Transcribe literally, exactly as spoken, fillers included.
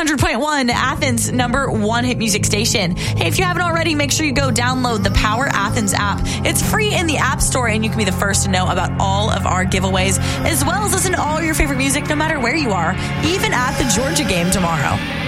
hundred point one, Athens' number one hit music station. Hey, if you haven't already, make sure you go download the Power Athens app. It's free in the App Store, and you can be the first to know about all of our giveaways, as well as listen to all your favorite music no matter where you are, even at the Georgia game tomorrow.